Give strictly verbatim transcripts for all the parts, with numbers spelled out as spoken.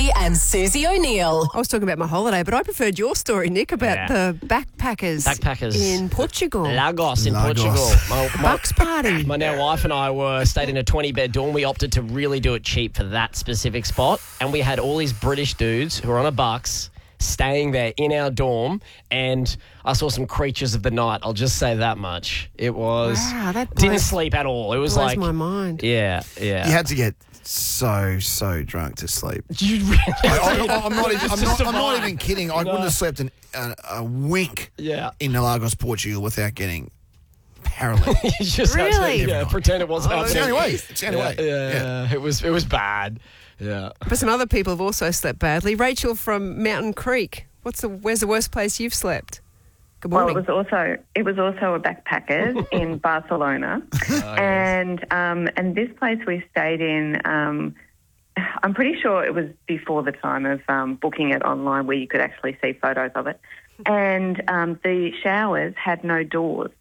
and Susie O'Neill. I was talking about my holiday, but I preferred your story, Nick, about Yeah. the backpackers, Backpackers. in Portugal. Lagos in Lagos. Portugal. My, my, Bucks party. my now wife and I were stayed in a twenty-bed dorm. We opted to really do it cheap for that specific spot, and we had all these British dudes who were on a Bucks staying there in our dorm, and I saw some creatures of the night. I'll just say that much. It was Wow, that didn't blows- sleep at all. It was blows like my mind. Yeah, yeah. You had to get so, so drunk to sleep. You really- I, I, I'm not even, Just I'm to not, I'm not survive. even kidding. I wouldn't have slept an, a, a wink Yeah. in Lagos, Portugal without getting paralyzed. You just had to, Really? yeah, pretend it wasn't Oh, It's happening. the only way. It's the only Yeah, way. yeah, Yeah. yeah. It was it was bad. Yeah. But some other people have also slept badly. Rachel from Mountain Creek. What's the? Where's the worst place you've slept? Good Well, morning. it was also it was also a backpackers in Barcelona, and um, and this place we stayed in. Um, I'm pretty sure it was before the time of um, booking it online, where you could actually see photos of it, and um, the showers had no doors,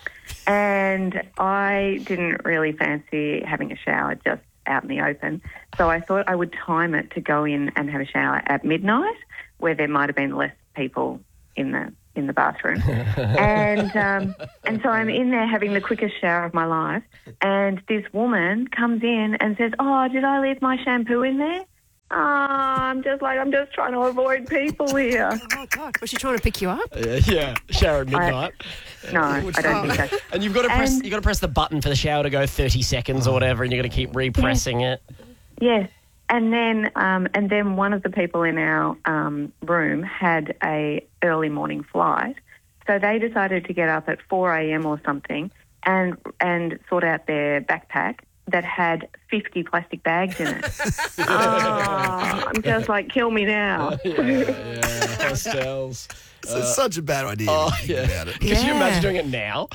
and I didn't really fancy having a shower just out in the open, so I thought I would time it to go in and have a shower at midnight, where there might have been less people in the in the bathroom. and um, and so I'm in there having the quickest shower of my life, and this woman comes in and says, "Oh, did I leave my shampoo in there?" Oh, I'm just like, I'm just trying to avoid people here. Oh, God. Was she trying to pick you up? Yeah, yeah. Shower at midnight. No, I don't think so. And you've got to press And- you got to press the button for the shower to go thirty seconds or whatever, and you've got to keep repressing it. Yes. And then, um, and then one of the people in our um, room had a early morning flight, so they decided to get up at four a.m. or something and and sort out their backpack that had fifty plastic bags in it. Oh, I'm just like, kill me now. Yeah, yeah. Hostels. It's it's such a bad idea Oh, when you think yeah. about it. Could you Yeah. imagine doing it now?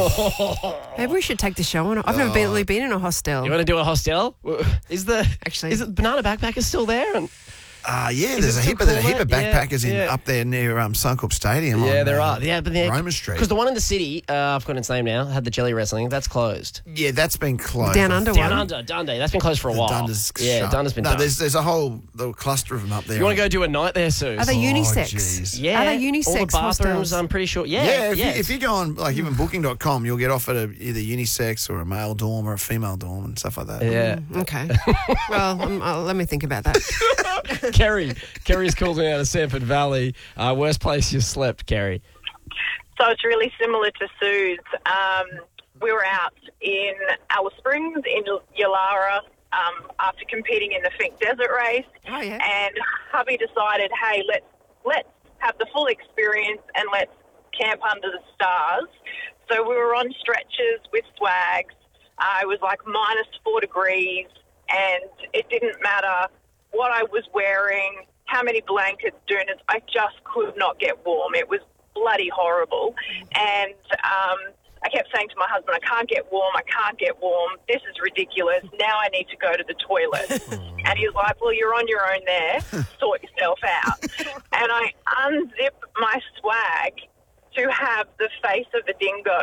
Maybe we should take the show on. I've never been, really been in a hostel. You want to do a hostel? Is the Actually- is it Banana Backpackers still there? And Uh, yeah, Is there's it a still heap, of, there's a called heap of that? Yeah, backpackers in yeah. up there near um, Suncorp Stadium. yeah, on, there uh, are. Yeah, but they're Roma Street. because the one in the city, uh, I've forgotten its name now. Had the jelly wrestling. That's closed. Yeah, that's been closed. Down under Down one. under Dundee. That's been closed for a The while. Dunder's yeah, shut. Dunder's been no, done. there's there's a whole little cluster of them up there. You want to go do a night there, Sue? Are they unisex? jeez. Yeah. Are they unisex All the bathrooms, hostels? I'm pretty sure. Yeah. Yeah, if, yeah. You, if you go on like even booking dot com, you'll get offered a, either unisex or a male dorm or a female dorm and stuff like that. yeah. Okay. Well, um, uh, let me think about that. Kerry. Kerry's called me out of Sanford Valley. Uh, worst place you slept, Kerry? So it's really similar to Sue's. Um, we were out in Alice Springs in Yalara um, after competing in the Fink Desert Race, Oh, yeah. and hubby decided, hey, let's let's have the full experience and let's camp under the stars. So we were on stretchers with swags. Uh, it was like minus four degrees, and it didn't matter what I was wearing, how many blankets, doonas. I just could not get warm. It was bloody horrible. And um, I kept saying to my husband, I can't get warm, I can't get warm. This is ridiculous. Now I need to go to the toilet. And he was like, well, you're on your own there. Sort yourself out. And I unzip my swag to have the face of a dingo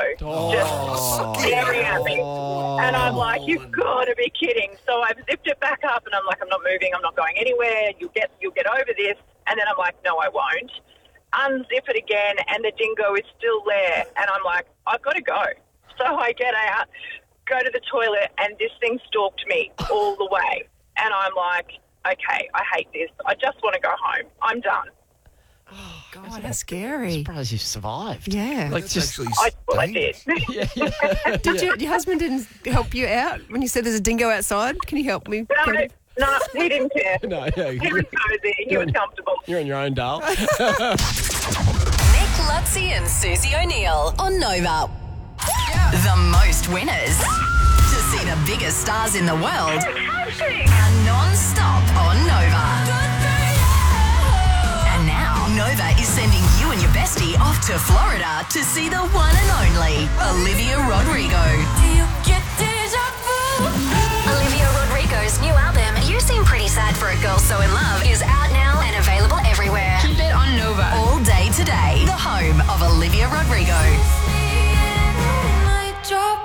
just staring at me. And I'm like, you've got to be kidding. So I've zipped it back up and I'm like, I'm not moving, I'm not going anywhere. You'll get, you'll get over this. And then I'm like, no, I won't. Unzip it again and the dingo is still there. And I'm like, I've got to go. So I get out, go to the toilet, and this thing stalked me all the way. And I'm like, okay, I hate this. I just want to go home. I'm done. God, that's scary. Surprised you survived. Yeah. Like That's just. actually I, well, I did. dangerous. Yeah, yeah, Did you, your husband didn't help you out when you said there's a dingo outside? Can you help me? No, no, he didn't care. No, yeah, He you're, was cozy. He was comfortable. you're on your own, Dale. Nick Lutzi and Susie O'Neill on Nova. The most winners to see the biggest stars in the world are non-stop on Nova. And now Nova is sending you and your bestie off to Florida to see the one and only Olivia Rodrigo. Olivia Rodrigo's new album, You Seem Pretty Sad for a Girl So In Love, is out now and available everywhere. Keep it on Nova. All day today, the home of Olivia Rodrigo.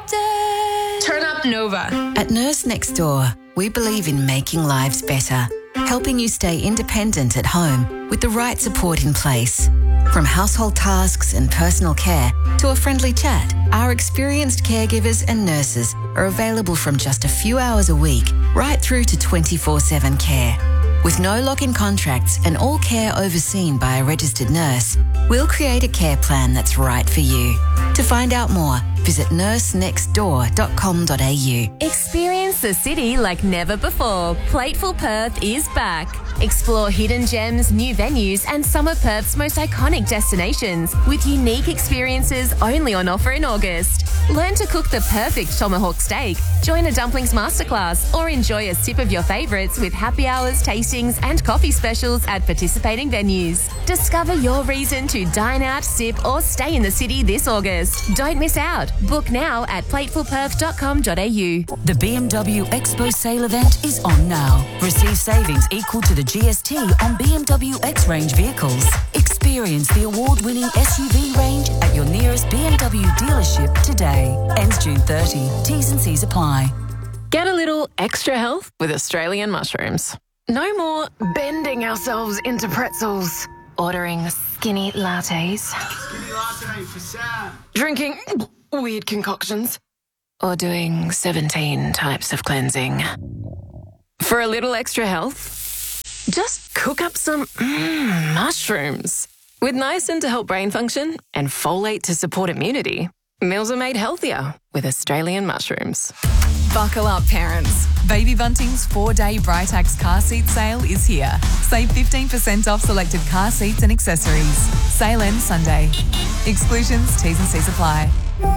Turn up Nova. At Nurse Next Door, we believe in making lives better. helping you stay independent at home with the right support in place. From household tasks and personal care to a friendly chat, our experienced caregivers and nurses are available from just a few hours a week right through to twenty-four seven care. With no lock-in contracts and all care overseen by a registered nurse, we'll create a care plan that's right for you. To find out more, visit nurse next door dot com dot a u. Experience the city like never before. Plateful Perth is back. Explore hidden gems, new venues, and some of Perth's most iconic destinations with unique experiences only on offer in August. Learn to cook the perfect tomahawk steak, join a dumplings masterclass, or enjoy a sip of your favourites with happy hours, tastings, and coffee specials at participating venues. Discover your reason to dine out, sip, or stay in the city this August. Don't miss out. Book now at plateful perth dot com dot a u. The B M W Expo sale event is on now. Receive savings equal to the G S T on B M W X-Range vehicles. Experience the award-winning S U V range at your nearest B M W dealership today. Ends June thirtieth. T's and C's apply. Get a little extra health with Australian mushrooms. No more bending ourselves into pretzels, ordering skinny lattes, Skinny latte for Sam. drinking weird concoctions, or doing seventeen types of cleansing. For a little extra health, just cook up some mm, mushrooms. With niacin to help brain function and folate to support immunity, meals are made healthier with Australian mushrooms. Buckle up, parents. Baby Bunting's four-day Britax car seat sale is here. Save fifteen percent off selected car seats and accessories. Sale ends Sunday. Exclusions, T's and C's apply.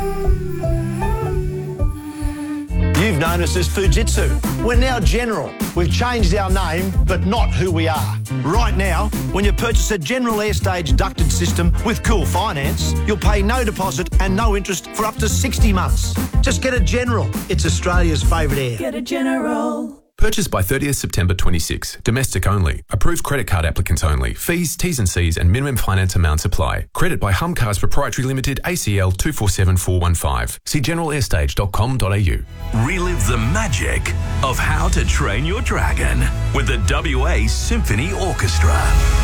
You've known us as Fujitsu. We're now General. We've changed our name, but not who we are. Right now, when you purchase a General Airstage ducted system with Cool Finance, you'll pay no deposit and no interest for up to sixty months. Just get a General. It's Australia's favourite air. Get a General. Purchased by thirtieth September twenty-six. Domestic only. Approved credit card applicants only. Fees, T's and C's and minimum finance amounts apply. Credit by Humcars Proprietary Limited, A C L two four seven four one five. See general airstage dot com dot a u. Relive the magic of How to Train Your Dragon with the W A Symphony Orchestra.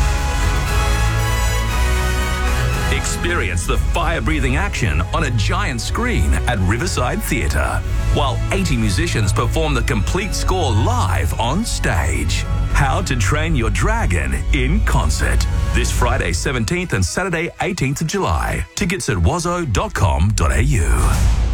Experience the fire-breathing action on a giant screen at Riverside Theatre, while eighty musicians perform the complete score live on stage. How to Train Your Dragon in concert. This Friday seventeenth and Saturday eighteenth of July. Tickets at wazo dot com dot a u.